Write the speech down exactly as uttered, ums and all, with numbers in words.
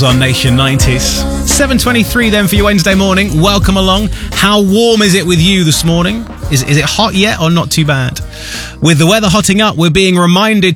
On Nation nineties. seven twenty-three then for your Wednesday morning. Welcome along. How warm is it with you this morning? Is, is it hot yet or not too bad? With the weather hotting up, we're being reminded